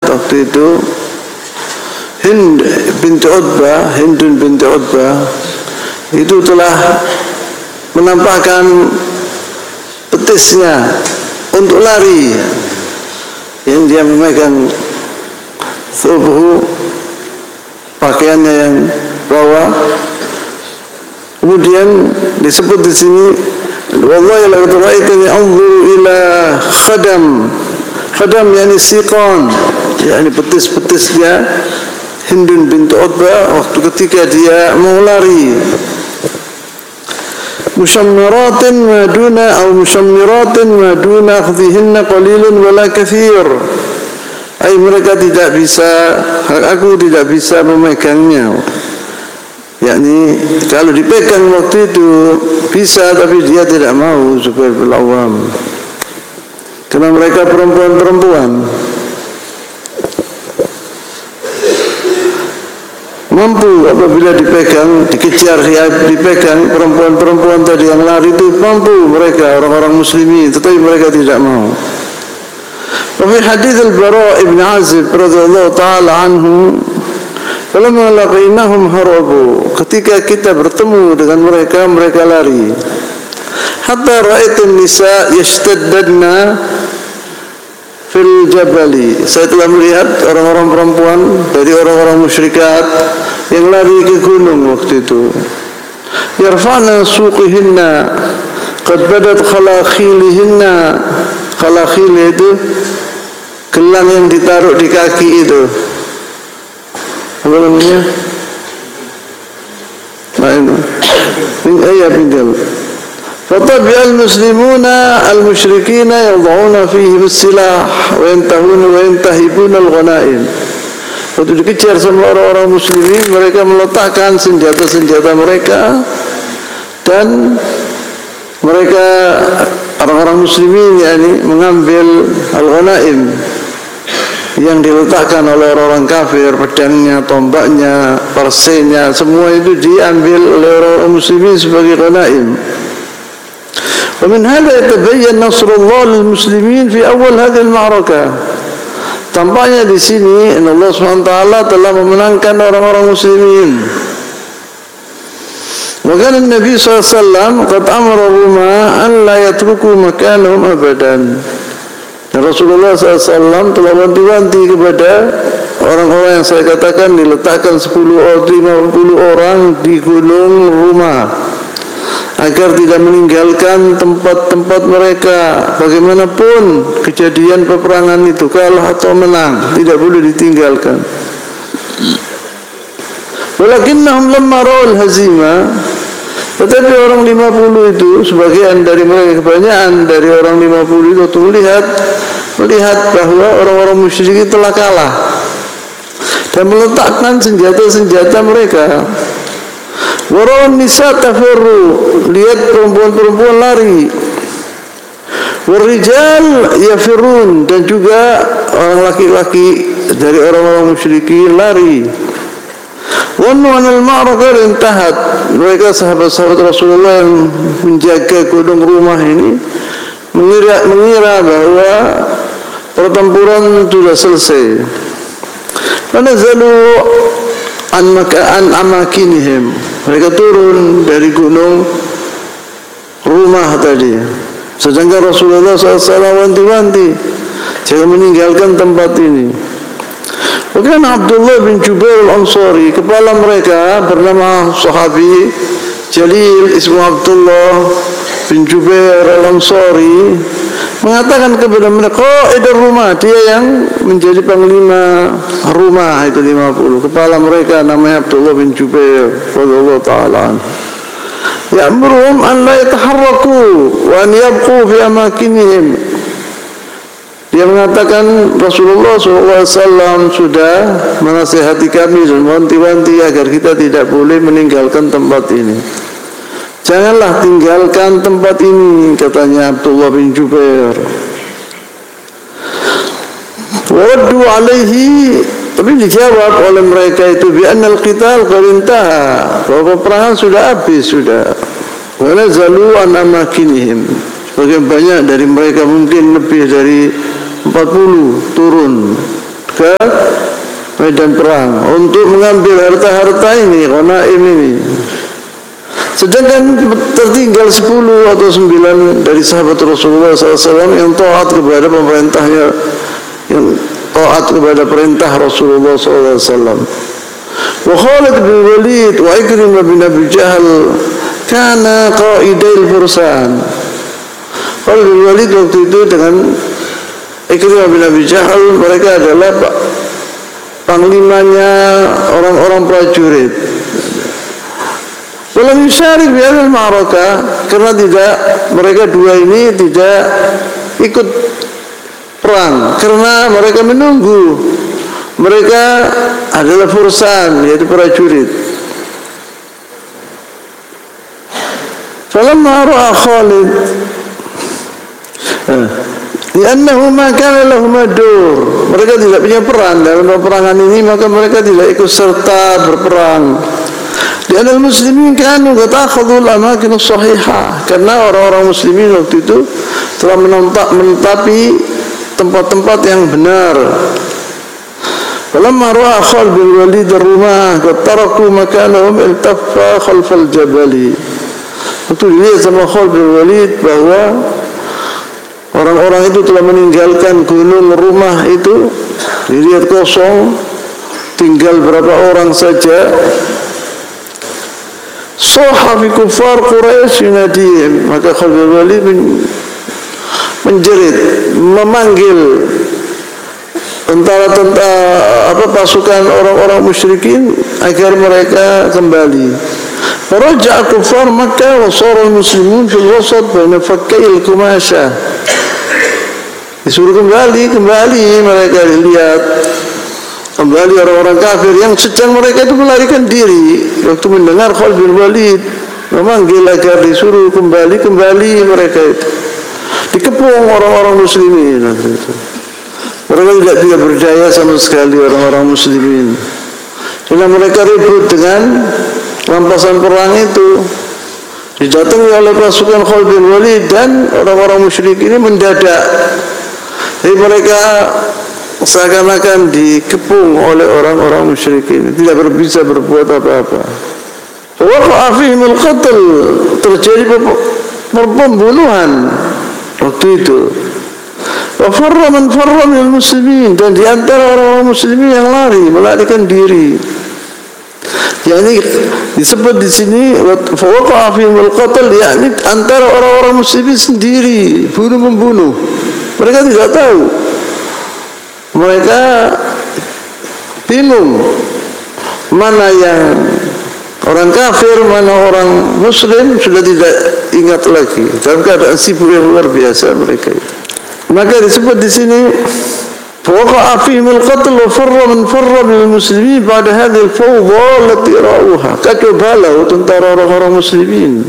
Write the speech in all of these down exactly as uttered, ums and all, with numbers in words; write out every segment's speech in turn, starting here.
waktu itu Hind binti Utbah, Hindun binti Utbah itu telah menampakkan petisnya untuk lari, yang dia memegang tubuh pakaiannya yang bawah. Kemudian disebut di sini, wallahi laqad ra'aitani anzuru ila khadam, khadam yakni siqan, yakni petis-petis dia Hindun binti Utbah waktu ketika dia mau lari. Musyammiratin ma duna atau musyammiratin ma duna akhdhihinna qalilun wala kathir. Ai mereka tidak bisa, aku tidak bisa memegangnya. Yakni kalau dipegang waktu itu bisa, tapi dia tidak mau Zubair bin Awam, karena mereka perempuan-perempuan. Mampu apabila dipegang, dikejar, dipegang perempuan-perempuan tadi yang lari itu mampu mereka, orang-orang muslimin, tetapi mereka tidak mau. Wa fi hadits al-Bara' ibn Azib radhiyallahu ta'ala anhu, falamma laqinahum harabu, ketika kita bertemu dengan mereka, mereka lari. Hatta ra'aitun nisa yashtaddadna fil jabali, saya telah melihat orang-orang perempuan dari orang-orang musyrikat yang lari ke gunung waktu itu. Yarfa'na suqihinna qad badat khalakhilihinna, khalakhil itu gelang yang ditaruh di kaki itu, apa namanya? Nah itu ini ayat pinjal. Fatabi'al muslimuna al-musyrikina yad'una fihi bis-silah wa yantahuna wa yantahibuna al-ghanaim. Waktu dikejar sama orang-orang muslimin, mereka meletakkan senjata-senjata mereka, dan mereka orang-orang muslimin yakni mengambil al-ghanaim yang diletakkan oleh orang-orang kafir, pedangnya, tombaknya, persenya, semua itu diambil oleh orang-orang muslimin sebagai ghanaim. ومن هذا يتبين نصر الله للمسلمين في أول هذه المعركة. Tampaknya di sini Allah subhanahu wa taala telah memenangkan orang-orang muslimin. Wa kana Nabi sallallahu alaihi wasallam qad amara Roma an la yatruku makanahum abadan. Rasulullah sallallahu alaihi wasallam telah wanti-wanti kepada orang-orang yang saya katakan diletakkan sepuluh atau lima puluh orang di gunung Roma, agar tidak meninggalkan tempat-tempat mereka, bagaimanapun kejadian peperangan itu, kalah atau menang, tidak boleh ditinggalkan. Walakinnahum lamma ra'ul hazima, tetapi orang lima puluh itu, sebagian dari mereka, kebanyakan dari orang lima puluh itu melihat melihat bahwa orang-orang musyrik telah kalah dan meletakkan senjata-senjata mereka. Warawan nisa tafirru, lihat perempuan-perempuan lari. Warijal yafirun, dan juga orang laki-laki dari orang-orang musyrikin lari. Wannu anal ma'rakah intahat, mereka sahabat-sahabat Rasulullah yang menjaga gunung Rumah ini mengira, mengira bahwa pertempuran sudah selesai. Fanazalu an makaan amakinihim, mereka turun dari gunung Rumah tadi, sedangkan Rasulullah shallallahu alaihi wasallam wanti-wanti jangan meninggalkan tempat ini. Bukan Abdullah bin Jubair al-Ansari, kepala mereka bernama sahabi Jalil ismu Abdullah bin Jubair al-Ansari, mengatakan kepada mereka, qaidur Rumah, dia yang menjadi panglima Rumah itu lima puluh, kepala mereka namanya Abdullah bin Jubair radhiyallahu ta'ala anhu. Ya'muruhum an la yataharraku wa an yabqu fi amakinihim. Dia mengatakan Rasulullah shallallahu alaihi wasallam sudah menasihati kami dan wanti-wanti agar kita tidak boleh meninggalkan tempat ini. Janganlah tinggalkan tempat ini, katanya Abdullah bin Jubair. Waddu alaihi, tapi dijawab oleh mereka itu bi annal qital qad intaha, bahwa peperangan sudah habis sudah. Wa nazalu an amakinihim, sebagian banyak dari mereka, mungkin lebih dari empat puluh, turun ke medan perang untuk mengambil harta-harta ini, ghanaim ini. Sedangkan tertinggal sepuluh atau sembilan dari sahabat Rasulullah sallallahu alaihi wasallam yang taat kepada pemerintahnya, yang taat kepada perintah Rasulullah sallallahu alaihi wasallam. Wa Khalid bin Walid wa Ikrimah bin Abi Jahal kana qa'idail fursan. Khalid bin Walid waktu itu dengan Ikrimah bin Abi Jahal, mereka adalah panglimanya orang-orang prajurit. Walam yusyarik bi hadhil ma'rakah, karena tidak, mereka dua ini tidak ikut perang karena mereka menunggu. Mereka adalah fursan, yaitu prajurit. Falamma ra'a Khalid li'annahu ma kana lahum dur, mereka tidak punya peran dalam peperangan ini, maka mereka tidak ikut serta berperang. Li'anna al-muslimin kanu qad akhadhu al-amakin as-sahihah, karena orang-orang muslimin waktu itu telah menetapi tempat-tempat yang benar. Falamma ra'a Khalid bin Walid ar-rumah qad taraku makanahum iltaffa khalfal jabali. Waktu dilihat sama Khalid bin Walid bahwa orang-orang itu telah meninggalkan gunung rumah itu, dilihat kosong, tinggal berapa orang saja. Sahabi kufar Quraisy yunadihim, maka Khalid bin Walid menjerit, memanggil tentara-tentara apa pasukan orang-orang musyrikin agar mereka kembali. Faraja'a kufar Makkah wa sara al-muslimun fil wasat baina fakkay al-kumasha. Disuruh kembali, kembali mereka dilihat kembali orang-orang kafir yang sedang mereka itu melarikan diri. Waktu mendengar Khalid bin Walid memanggil agar disuruh kembali, kembali mereka itu dikepung orang-orang muslimin. Mereka tidak tidak berdaya sama sekali orang-orang muslimin. Karena mereka ribut dengan rampasan perang itu. Didatangi oleh pasukan Khalid bin Walid dan orang-orang musyrik ini mendadak. Jadi mereka seakan-akan dikepung oleh orang-orang musyrikin, tidak bisa berbuat apa-apa. Waqa'a fihim al-qatl, terjadi pembunuhan waktu itu. Wa farra man farra minal muslimin, dan di antara orang-orang muslimin yang lari, melarikan diri. Yakni disebut di sini waqa'a fihim al-qatl, yakni antara orang-orang muslimin sendiri bunuh-membunuh. Mereka tidak tahu. Mereka bingung mana yang orang kafir, mana orang muslim, sudah tidak ingat lagi. Dalam keadaan sibuk yang luar biasa mereka itu. Maka disebut di sini waqa'a fihim al-qatl wa farra man farra minal muslimin ba'da hadhihi al-fawdha allati ra'uha. Kacau balau tentara orang-orang muslimin.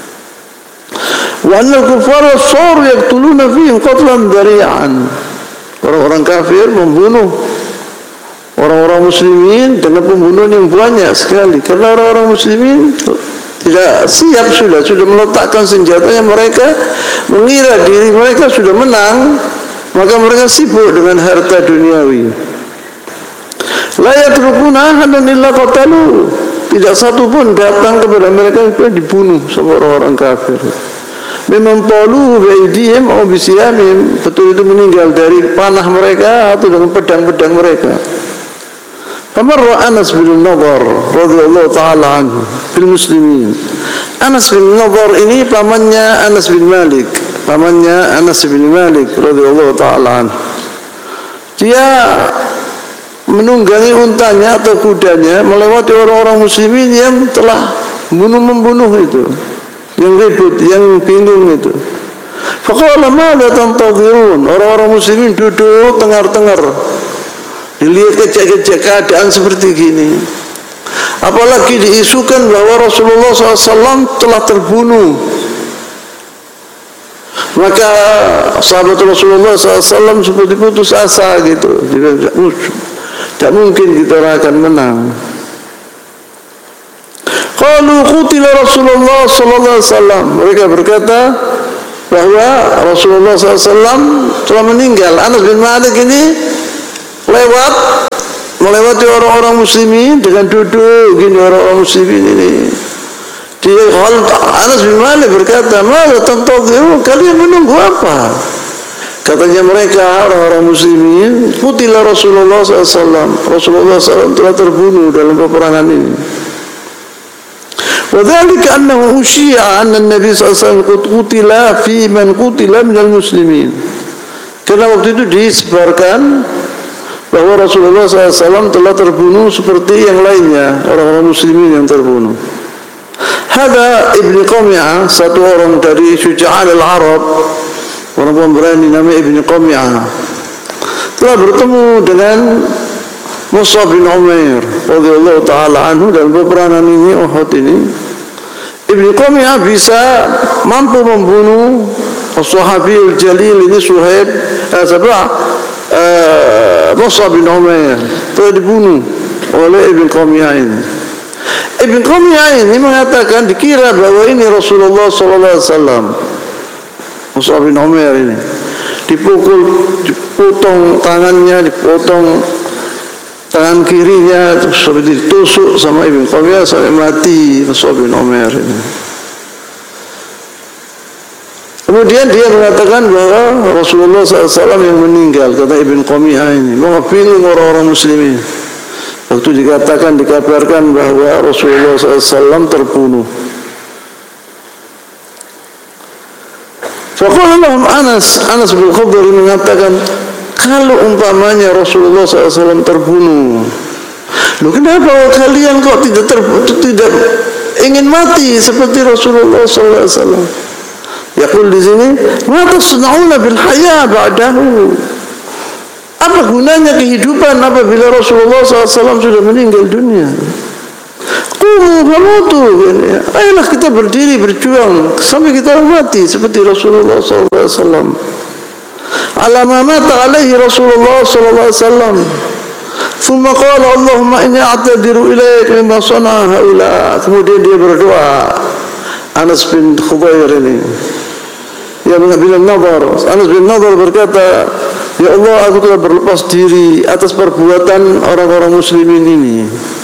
Wa anna al-kuffara saru yaqtuluna fihim qatlan dhari'an. Orang-orang kafir membunuh orang-orang muslimin dengan pembunuhan yang banyak sekali. Karena orang-orang muslimin tidak siap, sudah sudah meletakkan senjatanya, mereka mengira diri mereka sudah menang, maka mereka sibuk dengan harta duniawi. La yatrukuna ahadan illa qatalu, tidak satu pun datang kepada mereka kecuali dibunuh sama orang-orang kafir. Memang talu bi'aidihim atau bisiyamim, betul itu meninggal dari panah mereka atau dengan pedang-pedang mereka. Famarra Anas bin Nadhr radhiyallahu ta'ala anhu bil muslimin. Anas bin Nadhr ini pamannya Anas bin Malik, pamannya Anas bin Malik radhiyallahu ta'ala anhu. Dia menunggangi untanya atau kudanya melewati orang-orang muslimin yang telah bunuh-membunuh itu, yang ribut, yang bingung itu. Faqala madza tantadhirun, orang-orang muslimin duduk tengar-tengar, dilihat kejak-kejak keadaan seperti gini. Apalagi diisukan bahwa Rasulullah shallallahu alaihi wasallam telah terbunuh. Maka sahabat Rasulullah shallallahu alaihi wasallam seperti putus asa gitu. Tidak mungkin kita akan menang. Qalu qutila Rasulullah sallallahu alaihi wasallam. Mereka berkata bahwa Rasulullah sallallahu alaihi wasallam telah meninggal. Anas bin Malik ini lewat melewati orang-orang muslimin dengan duduk gini orang-orang muslimin ini. Dia Anas bin Malik berkata, "Mala tantadhiru, kalian menunggu apa?" Katanya mereka orang-orang muslimin, "Qutila Rasulullah sallallahu alaihi wasallam." Rasulullah sallallahu alaihi wasallam telah terbunuh dalam peperangan ini. وذلك أنه أشيع أن النبي صلى الله عليه وسلم قتل في من قتل من المسلمين. Karena waktu itu disebarkan bahwa Rasulullah sallallahu alaihi wasallam telah terbunuh seperti yang lainnya orang-orang muslimin yang terbunuh. Hada Ibn Qami'ah, satu orang dari Syuja'an al-Arab, orang pemberani namanya Ibn Qami'ah, telah bertemu dengan Mus'ab bin Umair radhiyallahu taala anhu dalam peperangan ini Uhud ini. Ibn Qami'ah bisa mampu membunuh As-Sahabiyul Jalil ini Suhaib eh, sebab eh, Mus'ab bin Umair telah dibunuh oleh Ibn Qami'ah ini. Ibn Qami'ah ini mengatakan dikira bahwa ini Rasulullah sallallahu alaihi wasallam. Mus'ab bin Umair ini dipukul, dipotong tangannya, dipotong tangan kirinya, seperti ditusuk sama Ibn Qami'ah sampai mati Mus'ab bin Umair ini. Kemudian dia mengatakan bahwa Rasulullah sallallahu alaihi wasallam yang meninggal, kata Ibn Qami'ah ini, mengapili orang-orang muslimin. Waktu dikatakan, dikabarkan bahwa Rasulullah sallallahu alaihi wasallam terbunuh. Faqala lahum Anas, Anas bin Khudri mengatakan, kalau umpamanya Rasulullah sallallahu alaihi wasallam terbunuh, loh kenapa kalian kok tidak ter, tidak ingin mati seperti Rasulullah sallallahu alaihi wasallam? Yaqul di sini, ma tasna'una bil haya ba'dahu. Apa gunanya kehidupan apabila Rasulullah sallallahu alaihi wasallam sudah meninggal dunia? Qumu famutu. Ayolah kita berdiri berjuang sampai kita mati seperti Rasulullah sallallahu alaihi wasallam. Ala ma mata alaihi Rasulullah sallallahu alaihi wasallam. Thumma qala Allahumma inni a'tadiru ilaik mimma sana'a haula. Kemudian dia berdoa, Anas bin Khudair ini, ya bin Nadhr, Anas bin Nadhr berkata, ya Allah, aku telah berlepas diri atas perbuatan orang-orang muslimin ini,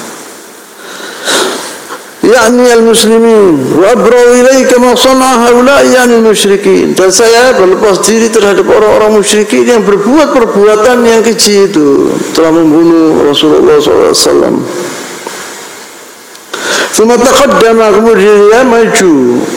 yakni al-muslimin, wa abra'u ilaika ma sana'a haula'i yani al-musyrikin, dan saya berlepas diri terhadap orang-orang musyrikin yang berbuat perbuatan yang keji itu, telah membunuh Rasulullah sallallahu alaihi wasallam. Thumma taqaddama, kemudian dia maju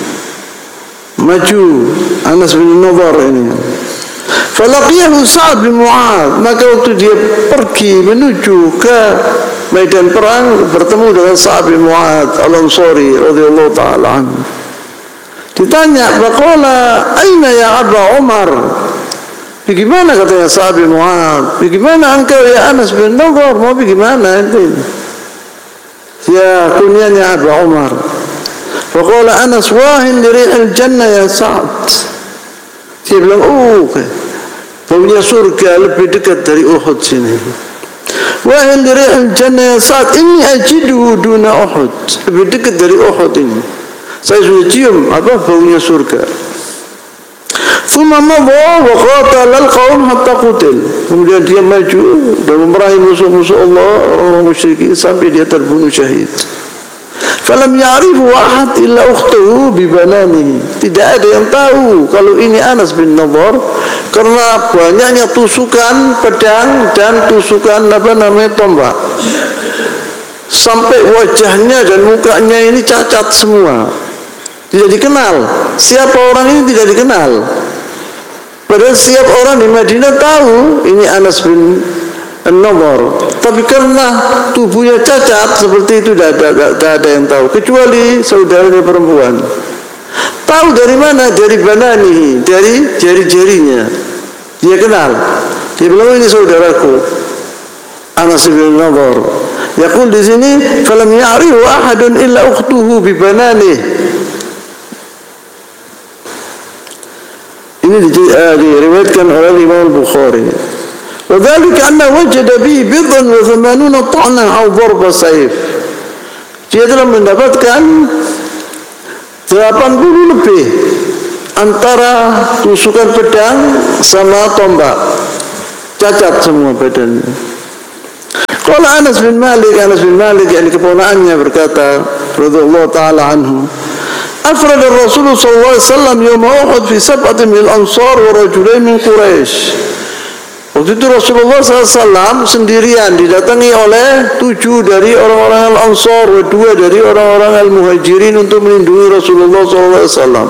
maju Anas bin Nadhr ini. Falaqiyahu Sa'ad bin Mu'adz, maka waktu dia pergi menuju ke medan perang bertemu dengan Sa'ad bin Mu'adz Al-Ansari radhiyallahu taala anhu. Ditanya, "Faqala aina ya Aba Umar?" Bagaimana katanya Sa'ad bin Mu'adz? "Bagaimana engkau ya Anas bin Nadhr? Mau bagaimana ente?" Ya kunyanya Aba Umar. Faqala Anas, wahin li rihil jannah ya Sa'ad. Dia bilang, "Oh, baunya surga lebih dekat dari Uhud sini." Wahin li rihil jannah ya Sa'ad, inni ajidu duna Uhud. Lebih dekat dari Uhud ini. Saya sudah cium apa baunya surga. Thumma madha wa qatala al-qaum hatta qutil. Kemudian dia maju dan memerangi musuh-musuh Allah, orang musyrikin, sampai dia terbunuh syahid. Falam ya'rifu ahad illa ukhtuhu bi bananihi. Tidak ada yang tahu kalau ini Anas bin Nadhr karena banyaknya tusukan pedang dan tusukan apa namanya tombak. Sampai wajahnya dan mukanya ini cacat semua. Tidak dikenal. Siapa orang ini tidak dikenal. Padahal setiap orang di Madinah tahu ini Anas bin Nadhr, tapi karena tubuhnya cacat seperti itu tidak ada, tidak ada yang tahu kecuali saudaranya perempuan. Tahu dari mana? Dari banani, dari jari-jarinya. Dia kenal. Dia bilang, ini saudaraku Anas bin Nadhr. Yaqul di sini, falam ya'rifu ahadun illa ukhtuhu bi bananihi. Ini diriwayatkan oleh Imam Bukhari. Wadzalika anna wajada bi bid'an wa thamanuna ta'na aw darba sayf. Dia telah mendapatkan delapan puluh lebih antara tusukan pedang sama tombak. Cacat semua badannya. Qala Anas bin Malik, Anas bin Malik yang keponakannya berkata, radhiyallahu taala anhu, afrad Rasulullah sallallahu alaihi wasallam yawm Uhud fi sab'atin min al-ansar wa rajulain min Quraisy. Waktu itu Rasulullah sallallahu alaihi wasallam sendirian didatangi oleh tujuh dari orang-orang Al-Ansar, dua dari orang-orang Al-Muhajirin untuk melindungi Rasulullah sallallahu alaihi wasallam.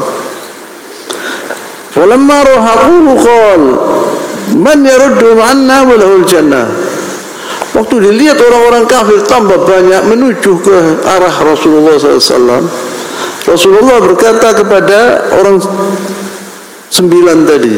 Falamma rahaquhu qala man yaruddu anna wa lahul jannah. Waktu dilihat orang-orang kafir tambah banyak menuju ke arah Rasulullah sallallahu alaihi wasallam, Rasulullah berkata kepada orang sembilan tadi,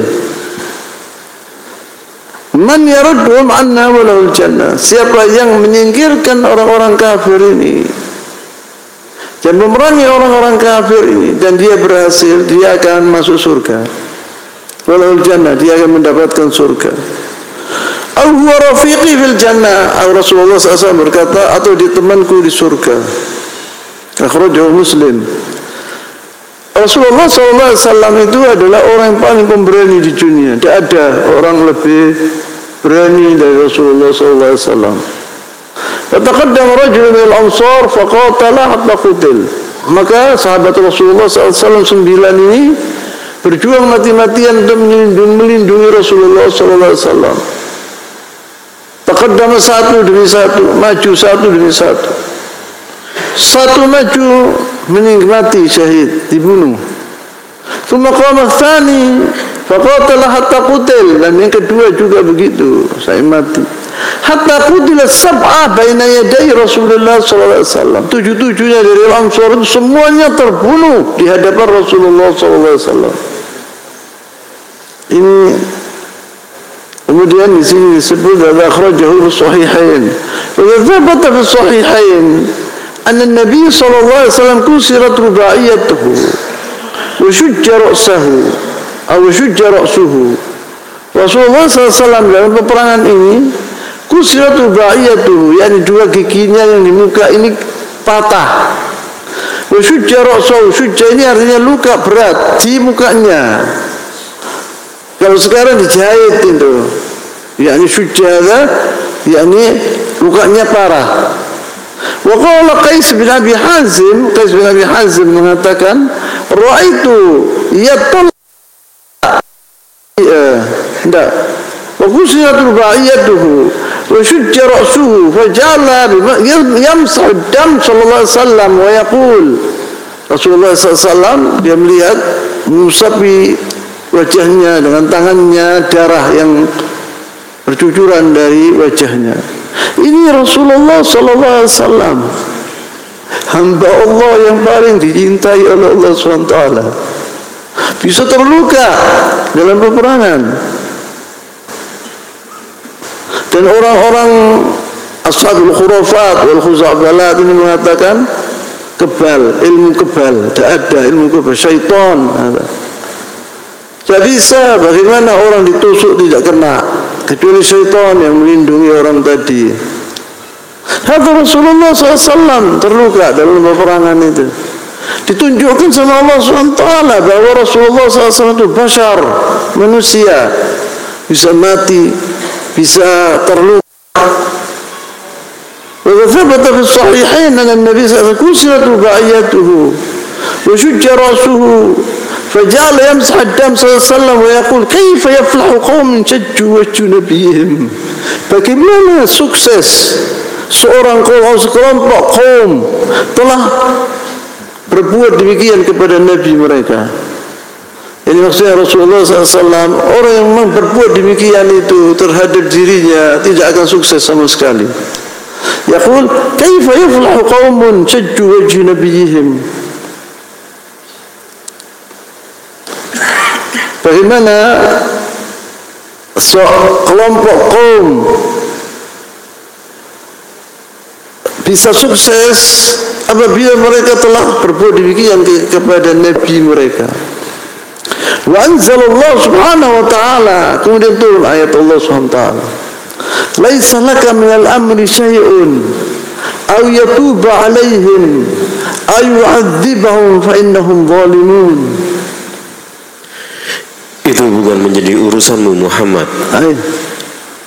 man yarudduhum anna wa lahul jannah. Siapa yang menyingkirkan orang-orang kafir ini dan memerangi orang-orang kafir ini dan dia berhasil, dia akan masuk surga. Wa lahul jannah, dia akan mendapatkan surga. Aw huwa rafiqi fil jannah. Rasulullah sallallahu alaihi wasallam berkata, atau di temanku di surga. Akhrajahu Muslim. Rasulullah sallallahu alaihi wasallam itu adalah orang yang paling pemberani di dunia. Tidak ada orang lebih berani dari Rasulullah sallallahu alaihi wasallam. Fataqaddam rajul min al-ansar faqatala hatta qutil. Maka sahabat Rasulullah sallallahu alaihi wasallam sembilan ini berjuang mati-matian untuk melindungi, melindungi Rasulullah sallallahu alaihi wasallam. Taqaddam satu demi satu, maju satu demi satu. Satu maju menikmati syahid, dibunuh. Tsumma qama tsani faqatala hatta qutil, dan yang kedua juga begitu, saya mati. Hatta qutila sab'a baina yaday Rasulullah sallallahu alaihi wasallam. Tujuh-tujuhnya dari Ansar itu semuanya terbunuh di hadapan Rasulullah sallallahu alaihi wasallam. Ini kemudian di sini disebut ada akhrajahu as-sahihain. Wa thabata fi as-sahihain أن النبي صلى الله عليه وسلم كسرت رباعيته وشج رأسه أو شج رأسه. Rasulullah sallallahu alaihi wasallam dalam peperangan ini kusirat rubaiyatuhu, yakni dua giginya yang di muka ini patah. Wa shujja ra'sahu, shujja ini artinya luka berat di mukanya. Kalau sekarang dijahit itu, yakni shujja, yakni lukanya parah. Wa qala Qais bin Abi Hazim, Qais bin Abi Hazim mengatakan, ra'aitu yatal tidak wa kusirat rubaiyatuhu wa shujja ra'suhu fa ja'ala yamsah ad-dam sallallahu alaihi wasallam wa yaqul. Rasulullah sallallahu alaihi wasallam dia melihat mengusapi wajahnya dengan tangannya, darah yang bercucuran dari wajahnya. Ini Rasulullah sallallahu alaihi wasallam, hamba Allah yang paling dicintai oleh Allah subhanahu wa taala, bisa terluka dalam peperangan. Dan orang-orang ashabul khurafat wal khuzabalat ini mengatakan kebal, ilmu kebal, tidak ada ilmu kebal, syaitan. Tidak bisa, bagaimana orang ditusuk tidak kena, kecuali syaitan yang melindungi orang tadi. Hadza Rasulullah sallallahu alaihi wasallam terluka dalam peperangan itu. Ditunjukkan sama Allah subhanahu wa taala bahwa Rasulullah sallallahu alaihi wasallam itu bashar, manusia, bisa mati, bisa terluka. Wa thabata fi sahihain anna an-nabiy sallallahu alaihi wasallam kusirat rubaiyatuhu wa shujja ra'suhu فجعل يمسح الدم صلى الله عليه وسلم ويقول كيف يفلح قوم شجوا وجه نبيهم. Bagaimana sukses seorang kaum, sekelompok kaum telah berbuat demikian kepada Nabi mereka. Ini maksudnya Rasulullah sallallahu alaihi wasallam, orang yang memang berbuat demikian itu terhadap dirinya tidak akan sukses sama sekali. Yaqul kaifa yaflahu qaumun shajju wajhi nabiyihim. Bagaimana sekelompok kaum bisa sukses apabila mereka telah berbuat demikian kepada Nabi mereka. Wa anzalallahu subhanahu wa ta'ala, kemudian turun ayat Allah subhanahu wa ta'ala, laisa laka minal amri syai'un aw yatuba alaihim aw yu'adzibahum fa innahum zalimun. Itu bukan menjadi urusanmu Muhammad.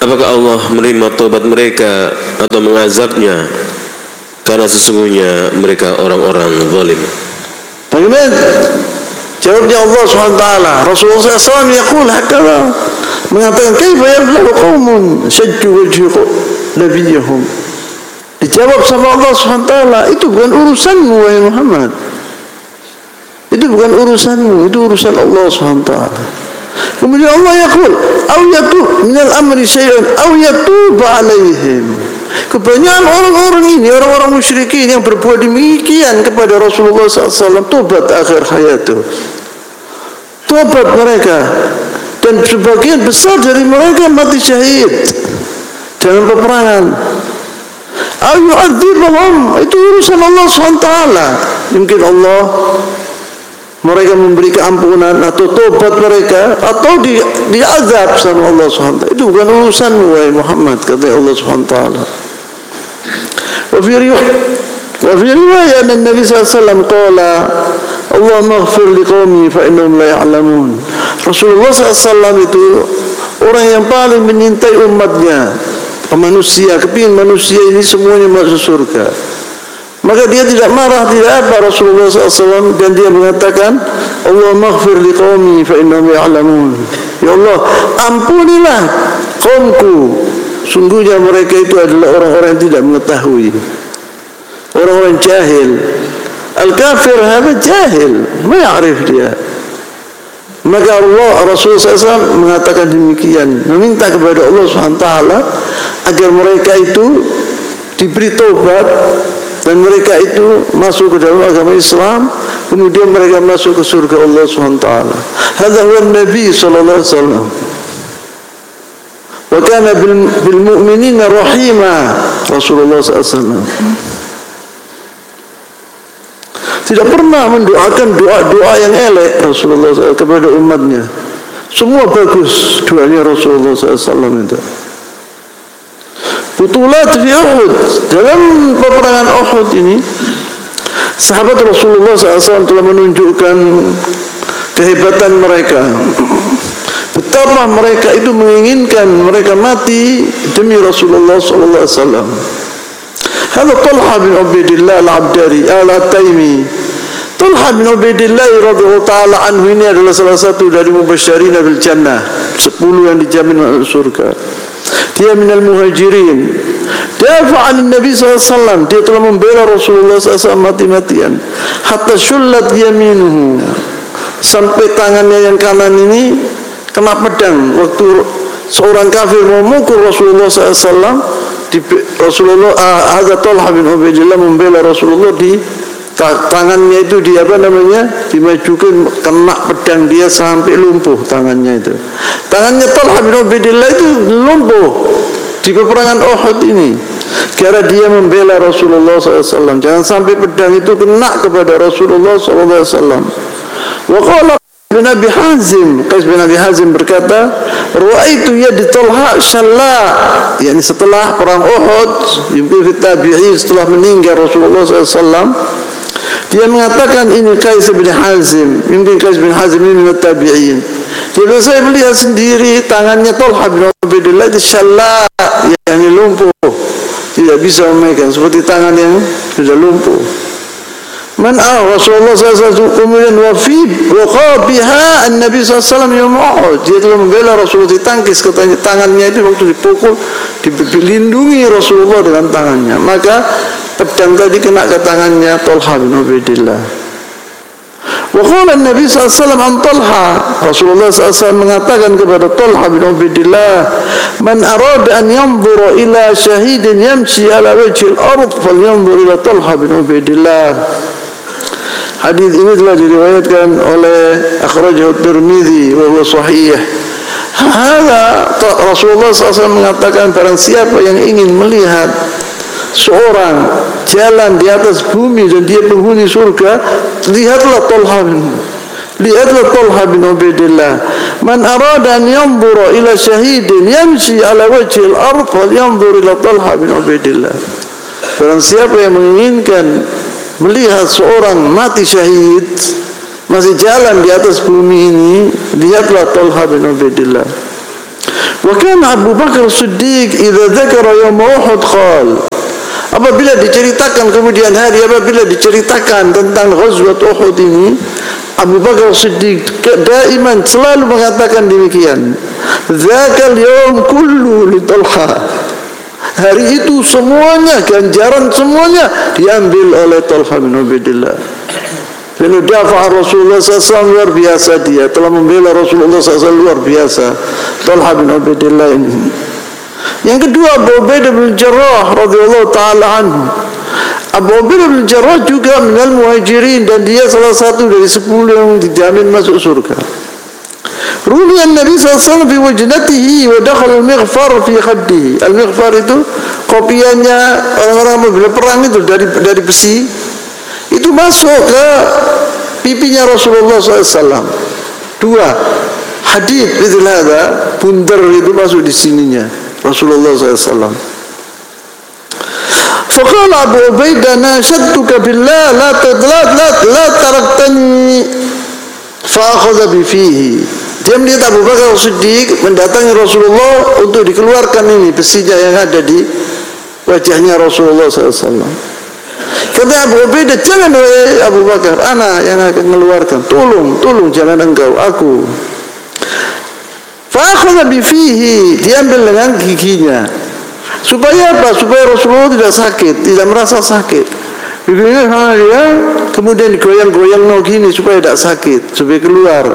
apakah Allah menerima taubat mereka atau mengazabnya karena sesungguhnya mereka orang-orang zalim? Bagaimana jawabnya Allah subhanahu wa taala? Rasulullah sallallahu alaihi wasallam yaqul hakala, mengatakan kaifa yaflahu qaumun shajju wajhi nabiyahum. Dijawab sama Allah subhanahu wa taala, itu bukan urusanmu wahai Muhammad. Itu bukan urusanmu, itu urusan Allah subhanahu wa taala. Kemudian Allah yaqul, "Aw yatub minal amri syai'an aw yatub 'alaihim." Kebanyakan orang-orang ini, orang-orang musyrikin yang berbuat demikian kepada Rasulullah sallallahu alaihi wasallam, tobat akhir hayatu. Tobat mereka, dan sebagian besar dari mereka mati syahid dalam peperangan. Aw yu'adzibahum, itu urusan Allah subhanahu wa taala. Mungkin Allah mereka memberi keampunan atau tobat mereka, atau di diazab sama Allah subhanahu wa taala. Itu bukan urusanmu wahai Muhammad, kata Allah subhanahu wa taala. Wa fi riwayat Nabi sallallahu alaihi wasallam qala, Allahumma ighfir liqaumi fa innahum la ya'lamun. Rasulullah sallallahu alaihi wasallam itu orang yang paling menyintai umatnya, manusia, kepingin manusia ini semuanya masuk surga. Maka dia tidak marah, tidak apa Rasulullah sallallahu alaihi wasallam, dan dia mengatakan, Allahumma ighfir liqaumi fa innahum ya'lamun. Ya Allah, ampunilah kaumku, sungguhnya mereka itu adalah orang-orang yang tidak mengetahui, orang-orang jahil. Al-kafir hada jahil, ma ya'rif dia. Maka Allah, Rasulullah sallallahu alaihi wasallam mengatakan demikian, meminta kepada Allah subhanahu wa taala agar mereka itu diberi taubat dan mereka itu masuk ke dalam agama Islam, kemudian mereka masuk ke surga Allah subhanahu wa taala. Hadza huwa Nabi sallallahu alaihi wasallam. Wa kana bil mu'minina rahima. Rasulullah sallallahu alaihi wasallam tidak pernah mendoakan doa-doa yang elek Rasulullah sallallahu alaihi wasallam kepada umatnya. Semua bagus doanya Rasulullah sallallahu alaihi wasallam itu. Butulat fi Uhud, dalam peperangan Uhud ini sahabat Rasulullah sallallahu alaihi wasallam telah menunjukkan kehebatan mereka, betapa mereka itu menginginkan mereka mati demi Rasulullah sallallahu alaihi wasallam. Hadza Talha bin Ubaidillah al-Abdari al-Taimi. Talha bin Ubaidillah radhiyallahu taala anhu ini adalah salah satu dari mubasysyirina bil jannah, sepuluh yang dijamin masuk surga. Dia minal muhajirin. Dafa'an Nabi sallallahu alaihi wasallam, dia telah membela Rasulullah sallallahu alaihi wasallam mati-matian. Hatta syullat yaminuhu, sampai tangannya yang kanan ini kena pedang waktu seorang kafir mau memukul Rasulullah sallallahu alaihi wasallam. Di Rasulullah Hadza Talha bin Ubaidillah membela Rasulullah, di tangannya itu di apa namanya dimajukan, kena pedang dia sampai lumpuh tangannya itu. Tangannya Talha bin Ubaidillah itu lumpuh di peperangan Uhud ini karena dia membela Rasulullah sallallahu alaihi wasallam. Jangan sampai pedang itu kena kepada Rasulullah sallallahu alaihi wasallam. Wa qala bin Abi Hazim, Qais bin Abi Hazim berkata, "Ra'aitu yad Talha shalla." Yani setelah perang Uhud, yumkin tabi'in, setelah meninggal Rasulullah sallallahu alaihi wasallam, dia mengatakan, ini Qais bin Hazim, mungkin Qais bin Hazim ini minat tabi'in. Jadi saya melihat sendiri tangannya Talha bin Ubaidillah itu shalla, yang lumpuh, tidak bisa memegang, seperti tangan yang sudah lumpuh. Man ah Rasulullah sallallahu alaihi wasallam kemudian wafib waqabiha an-nabi sallallahu alaihi wasallam yawm Uhud. Dia telah membela Rasulullah, ditangkis katanya tangannya itu waktu dipukul, dilindungi Rasulullah dengan tangannya. Maka pedang tadi kena ke tangannya Talha bin Ubaidillah. Wa qala an-nabi sallallahu alaihi wasallam an Talha, Rasulullah sallallahu alaihi wasallam mengatakan kepada Talha bin Ubaidillah, man arada an yanzura ila shahidin yamshi ala wajhi al-ard falyanzur ila Talha bin Ubaidillah. Hadis ini telah diriwayatkan oleh akhrajahu Tirmidzi wa huwa sahih. Hadza Rasulullah sallallahu alaihi wasallam mengatakan, barang siapa yang ingin melihat seorang jalan di atas bumi dan dia penghuni surga, lihatlah Talha bin lihatlah Talha bin Ubaidillah. Man arada an yanzura ila shahidin yamshi ala wajhi al-ard falyanzur ila Talha bin Ubaidillah. Barang siapa yang menginginkan melihat seorang mati syahid masih jalan di atas bumi ini, lihatlah Talha bin Ubaidillah. Wa kana Abu Bakar Siddiq idza dzakara yaum Uhud qala, apabila diceritakan kemudian hari, apabila diceritakan tentang Ghazwat Uhud ini, Abu Bakar Siddiq daiman selalu mengatakan demikian, dzakal yaum kullu li Talha, hari itu semuanya, ganjaran semuanya diambil oleh Talha bin Ubaidillah. Penudafa Rasulullah sallallahu alaihi wasallam luar biasa, dia telah membela Rasulullah sallallahu alaihi wasallam luar biasa, Talha bin Ubaidillah ini. Yang kedua, Abu Ubaidah bin Jarrah radhiyallahu taala anhu. Abu Ubaidah bin Jarrah juga minal muhajirin, dan dia salah satu dari sepuluh yang dijamin masuk surga. Rumiyan Nabi sallallahu alaihi wasallam fi wajnatihi wa dakhala al-mighfar fi khaddihi. Al-mighfar itu kopiannya orang-orang mobil perang itu, dari dari besi. Itu masuk ke pipinya Rasulullah sallallahu alaihi wasallam. Dua hadid itu ada, bundar itu masuk di sininya Rasulullah sallallahu alaihi wasallam. Faqala Abu Ubaidah, nashadtuka billah la tadlat la la taraktani, fa akhadha bi fihi. Dia melihat Abu Bakar Siddiq mendatangi Rasulullah untuk dikeluarkan ini besinya yang ada di wajahnya Rasulullah sallallahu alaihi wasallam. Kata Abu Ubaidah, jangan wahai Abu Bakar, ana yang akan mengeluarkan. Tolong, tolong jangan engkau, aku. Fa akhadha bi fihi, diambil dengan giginya. Supaya apa? Supaya Rasulullah tidak sakit, tidak merasa sakit. Giginya sama dia, kemudian digoyang-goyang no gini supaya tidak sakit, supaya keluar.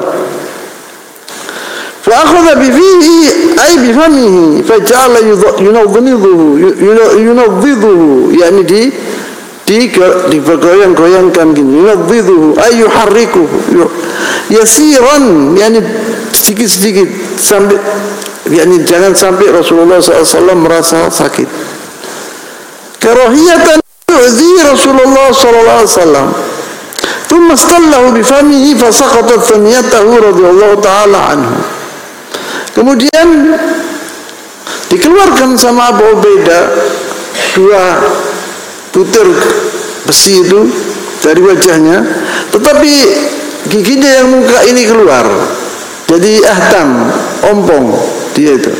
Fa akhadha bi fihi ay bi famihi fa ja'ala yunawdhiduhu yunawdhiduhu, yani di di digoyang-goyangkan gini, yunawdhiduhu ay yuharrikuhu yasiran, yani sedikit-sedikit sampai, yani jangan sampai Rasulullah sallallahu alaihi wasallam merasa sakit. Karahiyatan yu'zi Rasulullah sallallahu alaihi wasallam. Thumma istallahu bi famihi fa saqatat thaniyatahu radhiyallahu ta'ala anhu. Kemudian dikeluarkan sama Abu Ubaidah dua butir besi itu dari wajahnya, tetapi giginya yang muka ini keluar, jadi ahtam, ompong dia itu.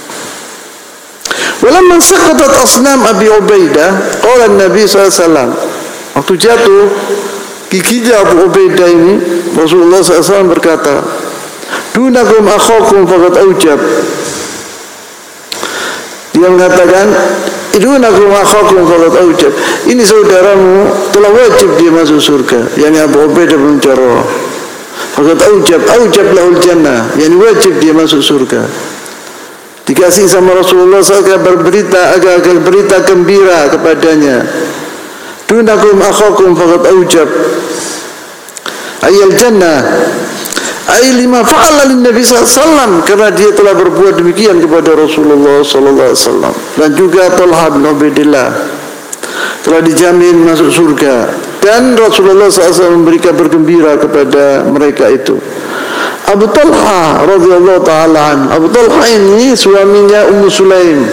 Walamma saqatat asnam Abi Ubaidah qala Nabi sallallahu alaihi wasallam, waktu jatuh giginya Abu Ubaidah ini, Rasulullah sallallahu alaihi wasallam berkata, dunakum akhakum faqad aujab. Dia mengatakan, dunakum akhakum faqad aujab, ini saudaramu telah wajib dia masuk surga, yani Abu Ubaidah bin Jarrah. Faqad aujab, aujab lahul jannah, yani wajib dia masuk surga. Dikasih sama Rasulullah sallallahu alaihi wasallam berberita, agar berita gembira kepadanya. Dunakum akhakum faqad aujab ayal jannah, ay lima fa'ala lin Nabi sallallahu alaihi wasallam, karena dia telah berbuat demikian kepada Rasulullah sallallahu alaihi wasallam. Dan juga Talha bin Ubaidillah telah dijamin masuk surga, dan Rasulullah sallallahu alaihi wasallam memberikan bergembira kepada mereka itu. Abu Talha radhiyallahu taala an, Abu Talha ini suaminya Ummu Sulaim,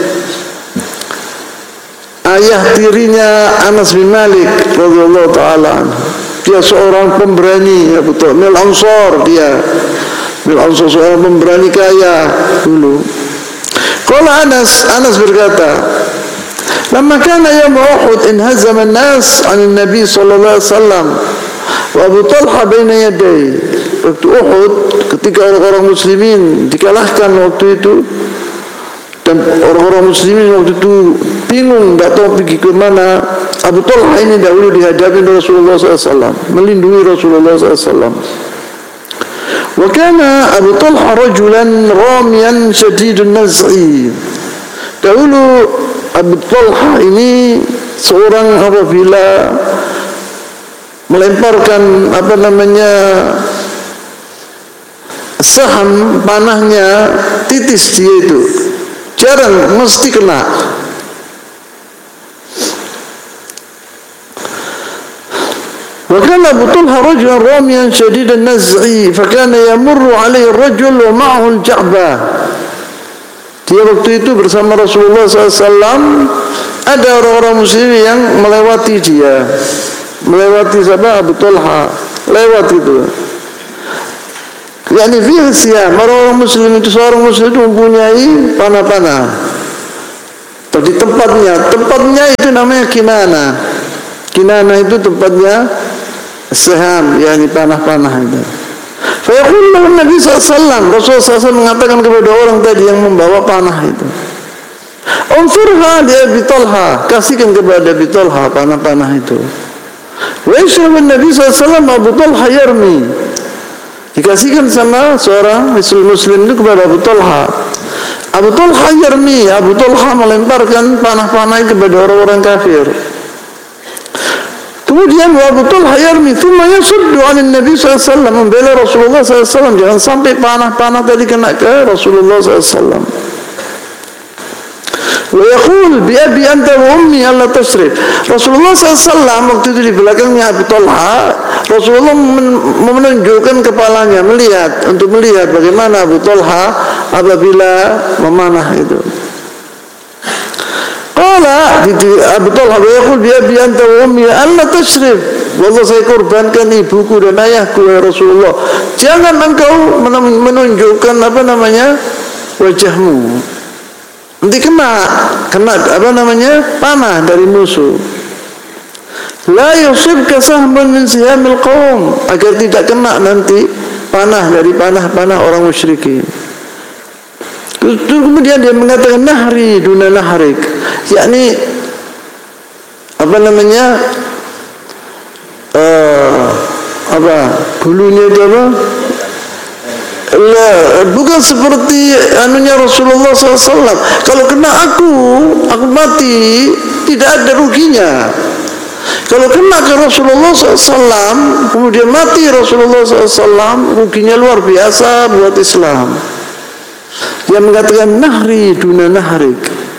ayah tirinya Anas bin Malik radhiyallahu taala an. Dia seorang pemberani, Abu Talha Mil Ansar, dia Mil Ansar, seorang pemberani kaya dulu. Kalau Anas Anas berkata, lama kana yawm Uhud inhazama an-nas 'an an-nabi sallallahu alaihi wasallam wa Abu Talha baina yaday. Waktu Uhud, ketika orang-orang muslimin dikalahkan waktu itu, dan orang-orang muslimin waktu itu bingung, tak tahu pergi ke mana, Abu Talha ini dahulu dihadapi Rasulullah sallallahu alaihi wasallam, melindungi Rasulullah sallallahu alaihi wasallam. Wa kana Abu Talha rajulan ramiyan syadidun naz'i. Dahulu Abu Talha ini seorang apabila melemparkan apa namanya saham, panahnya titis, dia itu jarang, mesti kena. Wa kana Abu Talha rajulan ramiyan shadidan naz'i, fa kana yamurru alaihi ar-rajul wa ma'ahu al-ja'bah. Dia waktu itu bersama Rasulullah sallallahu alaihi wasallam, ada orang-orang muslim yang melewati dia, melewati siapa? Abu Talha, lewat itu. yakni fihi siyam. Orang-orang muslim itu, seorang muslim itu mempunyai panah-panah. Di tempatnya, tempatnya itu namanya kinana. Kinana itu tempatnya seham, yakni panah-panah itu. Fayaqul lahu Nabi sallallahu alaihi wasallam, Rasulullah sallallahu alaihi wasallam mengatakan kepada orang tadi yang membawa panah itu, "Unfirha li Abi Talha," kasihkan kepada Abi Talha panah-panah itu. Wa yashrabu Nabi sallallahu alaihi wasallam Abu Talha yarmi. Dikasihkan sama seorang muslim itu kepada Abu Talha. Abu Talha yarmi, Abu Talha melemparkan panah-panah kepada orang-orang kafir. Kemudian Abu Talha yarmi, thumma yasuddu 'ala Nabi sallallahu alaihi wasallam, membela Rasulullah sallallahu alaihi wasallam, jangan sampai panah-panah tadi kena ke Rasulullah sallallahu alaihi wasallam. Wa yaqul bi abi anta wa ummi alla tasrif. Rasulullah sallallahu alaihi wasallam waktu itu di belakangnya Abu Talha, Rasulullah menunjukkan kepalanya melihat, untuk melihat bagaimana Abu Talha apabila memanah itu. Qala Abu Talha wa yaqul bi abi anta wa ummi alla tasrif. Wallah, saya korbankan ibuku dan ayahku ya Rasulullah. Jangan engkau menunjukkan apa namanya wajahmu. Nanti kena kena apa namanya panah dari musuh. La yusibka sahmun min sihamil qaum, agar tidak kena nanti panah dari panah-panah orang musyrikin. Kemudian dia mengatakan nahri duna nahrik, yakni apa namanya uh, apa bulunya itu apa? La, bukan seperti anunya Rasulullah sallallahu alaihi wasallam. Kalau kena aku, aku mati, tidak ada ruginya. Kalau kena ke Rasulullah sallallahu alaihi wasallam, kemudian mati Rasulullah sallallahu alaihi wasallam, ruginya luar biasa buat Islam. Dia mengatakan nahri duna nahrik.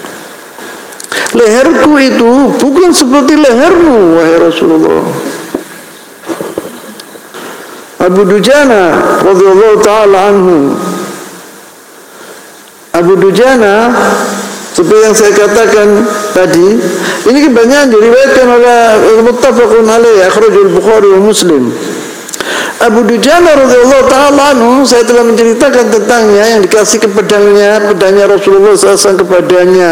Leherku itu bukan seperti lehermu, wahai Rasulullah. Abu Dujana radhiyallahu taala anhu, Abu Dujana seperti yang saya katakan tadi, ini kebanyakan diriwayatkan oleh muttafaqun alaih, akhrajul Bukhari wa Muslim. Abu Dujana radhiyallahu taala anhu, saya telah menceritakan tentangnya, yang dikasih ke pedangnya, pedangnya Rasulullah sallallahu alaihi wasallam kepadanya.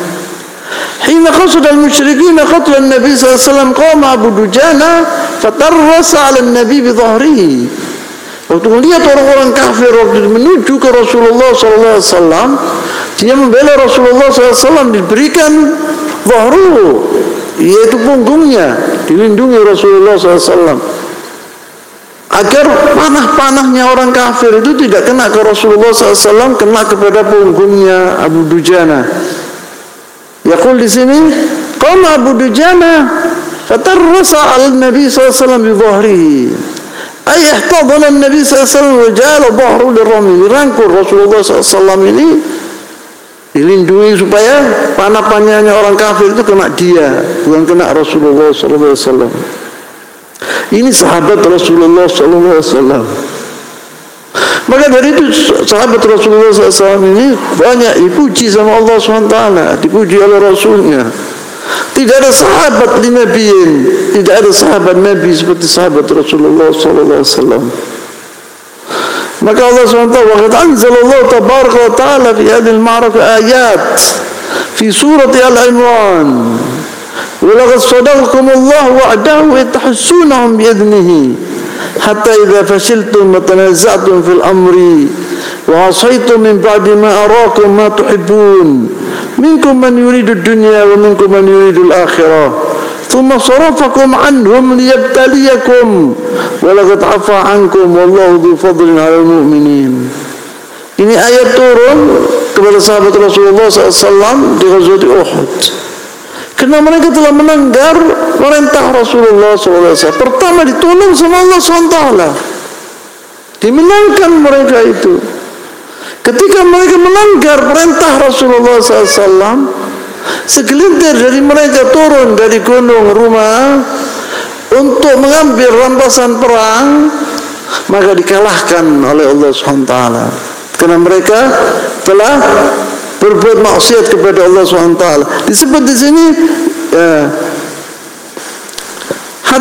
Hina qasada al-musyrikin qatla an-nabi sallallahu alaihi wasallam, qama Abu Dujana fatarrasa 'ala an-nabi bi dhahrihi. Waktu melihat orang-orang kafir waktu menuju ke Rasulullah sallallahu alaihi wasallam, dia membela Rasulullah sallallahu alaihi wasallam, diberikan dhahru, yaitu punggungnya, dilindungi Rasulullah sallallahu alaihi wasallam, agar panah-panahnya orang kafir itu tidak kena ke Rasulullah sallallahu alaihi wasallam, kena kepada punggungnya Abu Dujana. Yaqul di sini, qama Abu Dujana fatarrasa 'ala an-nabi sallallahu alaihi wasallam bi dhahrihi. Ay ihtadana an-nabi sallallahu alaihi wasallam wa ja'ala dhahru lirami. Dirangkul Rasulullah sallallahu alaihi wasallam ini, dilindungi supaya panah-panahnya orang kafir itu kena dia, bukan kena Rasulullah sallallahu alaihi wasallam. Ini sahabat Rasulullah sallallahu alaihi wasallam. Maka dari itu sahabat Rasulullah sallallahu alaihi wasallam ini banyak dipuji sama Allah subhanahu wa taala, dipuji oleh Rasulnya. Tidak ada sahabat di nabiin, tidak ada sahabat Nabi seperti sahabat Rasulullah sallallahu alaihi wasallam. Maka Allah subhanahu wa taala, wa qad anzalallahu tabaraka wa taala fi hadhihi al-ma'raka ayat fi surati Al-Imran. ولقد صدقكم الله وعده وتحسونهم بإذنه حتى إذا فشلتم وتنازعتم في الأمر وعصيتم من بعد ما أراكم ما تحبون منكم من يريد الدنيا ومنكم من يريد الآخرة ثم صرفكم عنهم ليبتليكم ولقد عفا عنكم والله ذو فضل على المؤمنين. Ini ayat turun kepada sahabat Rasulullah sallallahu alaihi wasallam di Ghazwat Uhud, karena mereka telah melanggar perintah Rasulullah sallallahu alaihi wasallam. Pertama ditolong sama Allah subhanahu wa taala, dimenangkan mereka itu. Ketika mereka melanggar perintah Rasulullah sallallahu alaihi wasallam, segelintir dari mereka turun dari gunung rumah untuk mengambil rampasan perang, maka dikalahkan oleh Allah subhanahu wa taala, karena mereka telah berbuat maksiat kepada Allah subhanahu wa taala. Disebut di sini ya, hatta idza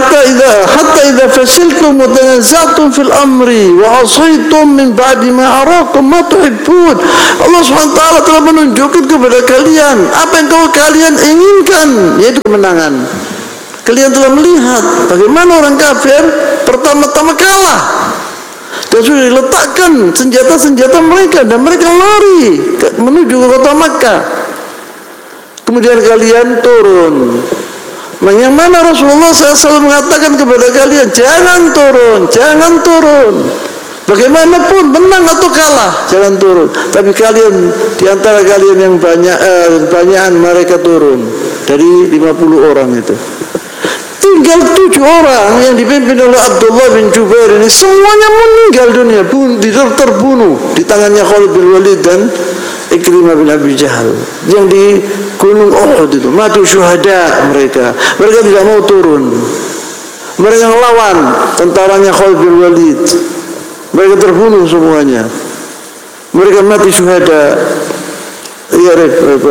idza hatta idza fashiltum wa tanaza'tum fil amri wa asaytum min ba'di ma arakum ma tuhibbun. Allah Subhanahu wa taala telah menunjukkan kepada kalian apa yang kau kalian inginkan, yaitu kemenangan. Kalian telah melihat bagaimana orang kafir pertama-tama kalah dan sudah diletakkan senjata-senjata mereka dan mereka lari menuju ke kota Makkah. Kemudian kalian turun. Nah, yang mana Rasulullah shallallahu alaihi wasallam mengatakan kepada kalian, jangan turun, jangan turun. Bagaimanapun menang atau kalah, jangan turun. Tapi kalian, diantara kalian yang banyak, eh, banyakan mereka turun dari lima puluh orang itu. Tinggal tujuh orang yang dipimpin oleh Abdullah bin Jubair ini semuanya meninggal dunia, terbunuh di tangannya Khalid bin Walid dan Ikrimah bin Abi Jahal yang di Gunung Uhud itu. Mati syuhada mereka. Mereka tidak mau turun. Mereka melawan tentaranya Khalid bin Walid. Mereka terbunuh semuanya. Mereka mati syuhada. Ya Rabb,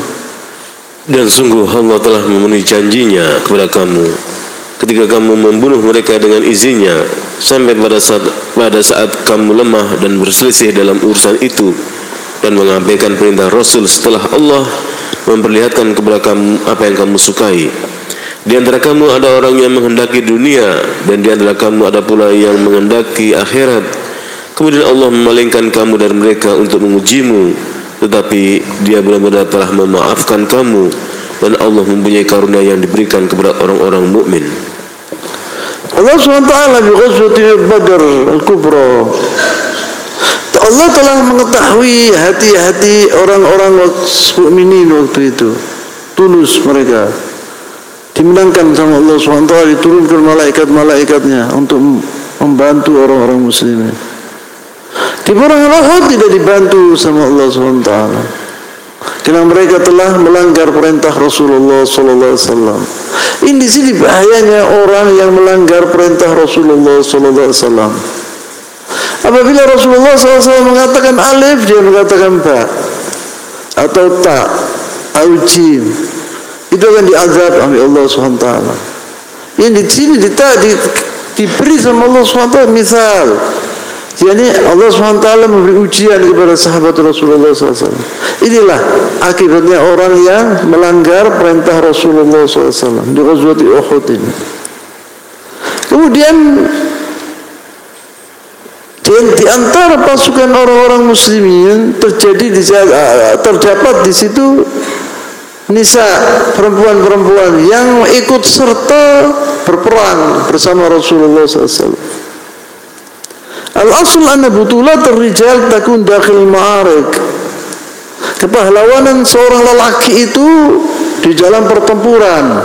dan sungguh Allah telah memenuhi janjinya kepada kamu ketika kamu membunuh mereka dengan izinnya sampai pada saat pada saat kamu lemah dan berselisih dalam urusan itu dan mengabaikan perintah Rasul setelah Allah memperlihatkan kepada kamu apa yang kamu sukai. Di antara kamu ada orang yang menghendaki dunia dan di antara kamu ada pula yang menghendaki akhirat. Kemudian Allah memalingkan kamu dari mereka untuk mengujimu, tetapi Dia benar-benar telah memaafkan kamu dan Allah mempunyai karunia yang diberikan kepada orang-orang mukmin. Allah subhanahu wa taala di ghazwati Badr al-Kubra, Allah telah mengetahui hati-hati orang-orang mukminin waktu itu. Tulus mereka. Dimenangkan sama Allah subhanahu wa taala, diturunkan malaikat-malaikatnya untuk membantu orang-orang muslimin. Di perang Uhud tidak dibantu sama Allah subhanahu wa taala. Karena mereka telah melanggar perintah Rasulullah sallallahu alaihi wasallam. Ini di sini bahayanya orang yang melanggar perintah Rasulullah sallallahu alaihi wasallam. Apabila Rasulullah sallallahu alaihi wasallam mengatakan alif, dia mengatakan ba, atau ta, atau jim, itu akan diazab oleh Allah subhanahu wa taala. Ini di sini kita di, diberi sama Allah subhanahu wa taala misal. Jadi Allah subhanahu wa taala memberi ujian kepada sahabat Rasulullah sallallahu alaihi wasallam. Inilah akibatnya orang yang melanggar perintah Rasulullah sallallahu alaihi wasallam di ghazwat Uhud ini. Kemudian di antara pasukan orang-orang muslimin terjadi di, terdapat di situ nisa, perempuan-perempuan yang ikut serta berperang bersama Rasulullah sallallahu alaihi wasallam. Al-asl anna butulat ar-rijal takun dakhil ma'arik. Kepahlawanan seorang lelaki itu di dalam pertempuran.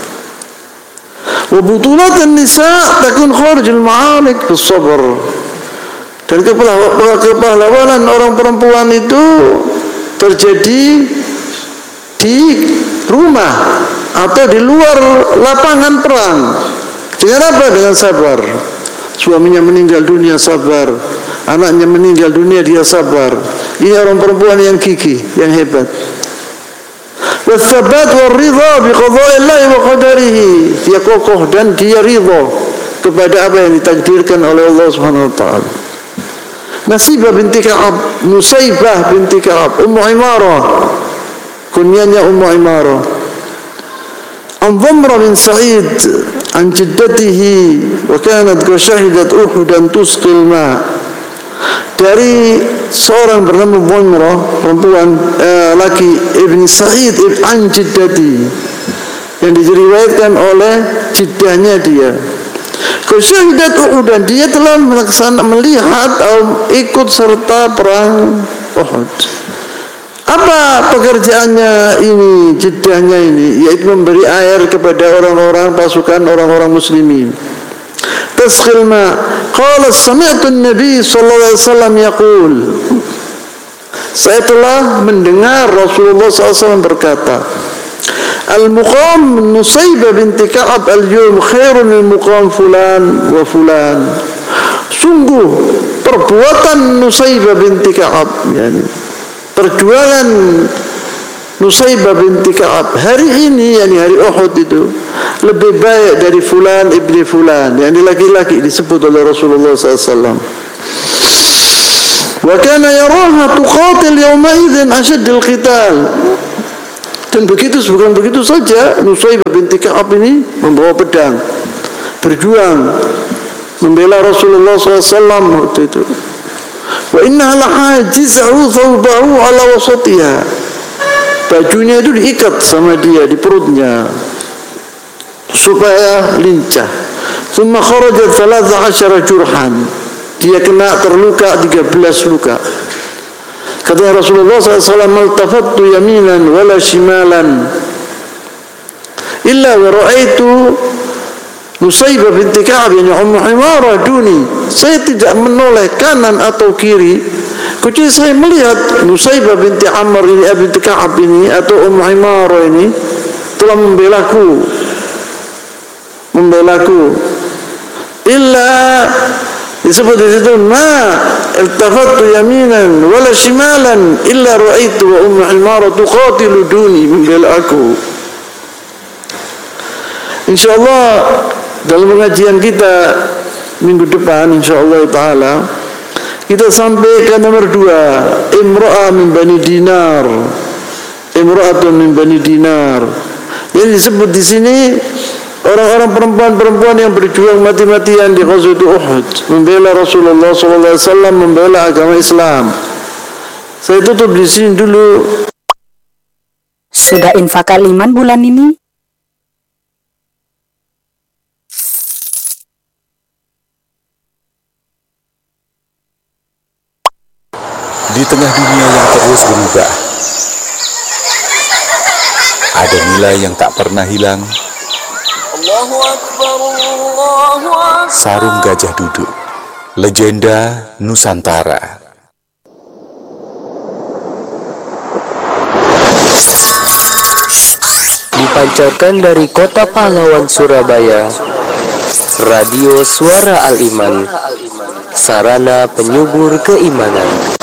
Wa butulat an-nisa takun kharijil ma'arik bis-sabr. Dan kepahlawanan orang perempuan itu terjadi di rumah atau di luar lapangan perang. Dengan apa? Dengan sabar. Suaminya meninggal dunia, sabar. Anaknya meninggal dunia, dia sabar. Ini orang perempuan yang gigih, yang hebat. Wasabat waridha biqada'illahi wa qadarihi. Dia kokoh dan dia ridha kepada apa yang ditakdirkan oleh Allah Subhanahu wa taala. Nasibah binti Ka'ab, Nusaybah binti Ka'ab, Ummu Imarah, kunyanya Ummu Imarah. An Dhamra bin Sa'id an jiddatihi wa kanat qad shahidat Uhudan tusqil ma. Dari seorang bernama Dhamra, perempuan eh, laki Ibn Sa'id an jiddati, yang diriwayatkan oleh jiddahnya dia. Kesyahidat Uhud, dan dia telah melaksanakan melihat atau ikut serta perang Uhud. Apa pekerjaannya ini, jiddahnya ini? Yaitu memberi air kepada orang-orang pasukan orang-orang muslimin. Tasqil ma. Qala sami'tu an-nabi sallallahu alaihi wasallam yaqul. Saya telah mendengar Rasulullah sallallahu alaihi wasallam berkata, Al-muqam Nusaybah binti Ka'ab al-yawm khairun min muqam fulan wa fulan. Sungguh perbuatan Nusaybah binti Ka'ab, yani perjuangan Nusaybah binti Ka'ab hari ini, yani hari Uhud itu lebih baik dari fulan ibni fulan, yang laki-laki disebut oleh Rasulullah sallallahu alaihi wasallam. Wa kana yaraha tuqatil yawma idzin ashaddul qital. Dan begitu, bukan begitu saja, Nusaybah binti Ka'ab ini membawa pedang, berjuang membela Rasulullah sallallahu alaihi wasallam waktu itu. Wa inna lahajizahu thawbahu ala wasatiha. Bajunya itu diikat sama dia di perutnya supaya lincah. Thumma kharajat thalatha asyara jurhan. Dia kena terluka tiga belas luka. Kata Rasulullah sallallahu alaihi wasallam, "Maltafattu yaminan wala shimalan illa wa ra'aitu Nusaybah binti Ka'ab yani Ummu Himarah duni." Saya tidak menoleh kanan atau kiri kecuali saya melihat Nusaybah binti Amr ini, binti Ka'ab ini atau Ummu Himarah ini telah membelaku membelaku illa disebut di situ, ma iltafattu yaminan wala shimalan illa ra'aitu wa Ummu Himarah tuqatilu duni, membela aku. Insyaallah dalam pengajian kita minggu depan insyaallah taala kita sampai ke nomor dua, imra'ah min bani dinar, imra'atun min bani dinar. Jadi disebut di sini orang-orang perempuan-perempuan yang berjuang mati-matian di Ghazwat Uhud, membela Rasulullah sallallahu alaihi wasallam, membela agama Islam. Saya tutup di sini dulu. Sudah infak Al-Iman bulan ini? Di tengah dunia yang terus berubah, ada nilai yang tak pernah hilang. Allahu Akbar, Allahu Akbar. Sarung Gajah Duduk, legenda Nusantara. Dipancarkan dari kota pahlawan Surabaya, Radio Suara Al-Iman, sarana penyubur keimanan.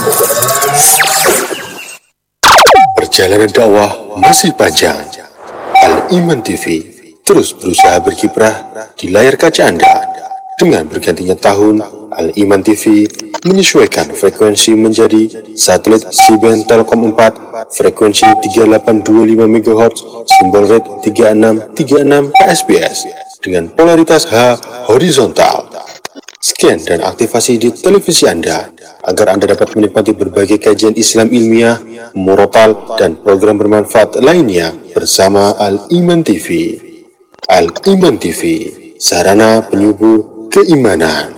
Perjalanan dakwah masih panjang. Al-Iman T V terus berusaha berkiprah di layar kaca Anda. Dengan bergantinya tahun, Al-Iman T V menyesuaikan frekuensi menjadi satelit C-band Telkom empat, frekuensi tiga delapan dua lima megahertz, simbol rate tiga enam tiga enam K S B S dengan polaritas H horizontal. Scan dan aktivasi di televisi Anda agar Anda dapat menikmati berbagai kajian Islam ilmiah, murotal, dan program bermanfaat lainnya bersama Al-Iman T V. Al-Iman T V, sarana penyubur keimanan.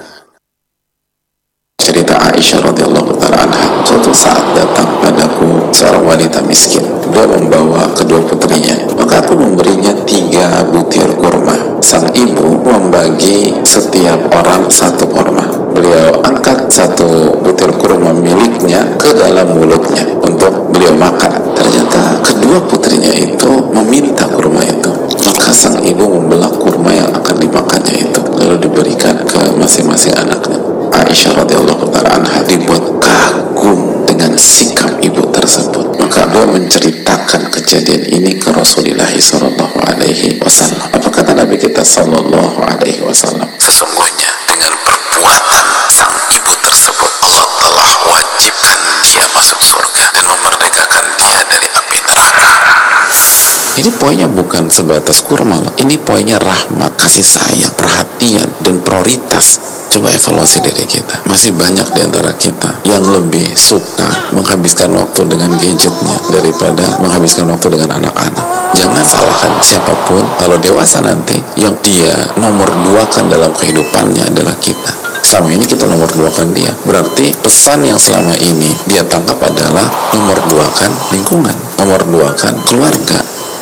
Cerita Aisyah radhiyallahu taala anha, suatu saat datang padaku seorang wanita miskin. Dia membawa kedua putrinya, maka aku memberinya tiga butir kurma. Sang ibu membagi setiap orang satu kurma. Beliau angkat satu butir kurma miliknya ke dalam mulutnya untuk beliau makan. Ternyata kedua putrinya itu meminta kurma itu. Maka sang ibu membelah kurma yang akan dimakannya itu, lalu diberikan ke masing-masing anaknya. Aisyah radhiyallahu taala anha dibuat kagum dengan sikap ibu tersebut. Maka dia menceritakan kejadian ini ke Rasulullah sallallahu alaihi wasallam. Apa kata Nabi kita sallallahu alaihi wasallam? Sesungguhnya dengan perbuatan sang ibu tersebut, Allah telah wajibkan dia masuk surga dan memerdekakan dia dari api neraka. Ini poinnya bukan sebatas kurma, ini poinnya rahmat, kasih sayang, perhatian, dan prioritas. Coba evaluasi diri kita. Masih banyak di antara kita yang lebih suka menghabiskan waktu dengan gadgetnya daripada menghabiskan waktu dengan anak-anak. Jangan salahkan siapapun, kalau dewasa nanti yang dia nomor dua kan dalam kehidupannya adalah kita. Selama ini kita nomor dua kan dia. Berarti pesan yang selama ini dia tangkap adalah nomor dua kan lingkungan, nomor dua kan keluarga.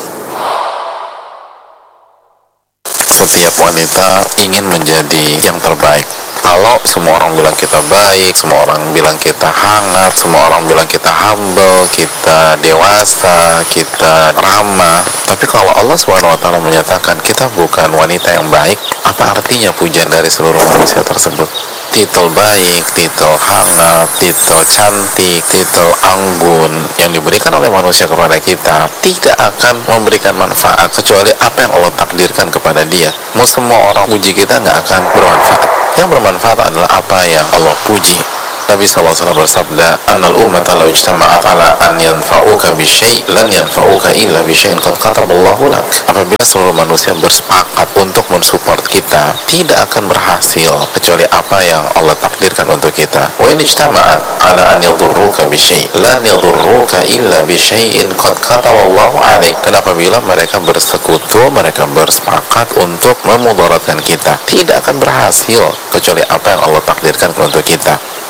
Setiap wanita ingin menjadi yang terbaik. Kalau semua orang bilang kita baik, semua orang bilang kita hangat, semua orang bilang kita humble, kita dewasa, kita ramah. Tapi kalau Allah subhanahu wa taala menyatakan kita bukan wanita yang baik, apa artinya pujian dari seluruh manusia tersebut? titel baik, titel hangat, titel cantik, titel anggun yang diberikan oleh manusia kepada kita tidak akan memberikan manfaat kecuali apa yang Allah takdirkan kepada dia. Mau semua orang puji kita nggak akan bermanfaat. Yang bermanfaat adalah apa yang Allah puji. Nabi sallallahu alaihi wasallam bersabda, "Anal ummata law ijtama'at ala an yanfa'uka bi syai' lan yanfa'uka illa bi syai'in qad kataballahu lak." Apabila seluruh manusia bersepakat untuk mensupport kita, tidak akan berhasil kecuali apa yang Allah takdirkan untuk kita. Wa in ijtama'at ala an yadurruka bi syai' lan yadurruka illa bi syai'in qad kataballahu 'alaik. Dan apabila mereka bersekutu, mereka bersepakat untuk memudaratkan kita, tidak akan berhasil kecuali apa yang Allah takdirkan untuk kita.